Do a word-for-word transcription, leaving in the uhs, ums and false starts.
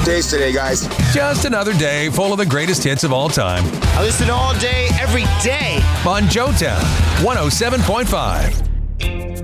days today, guys. Just another day full of the greatest hits of all time. I listen all day, every day. On Joetown, one oh seven point five.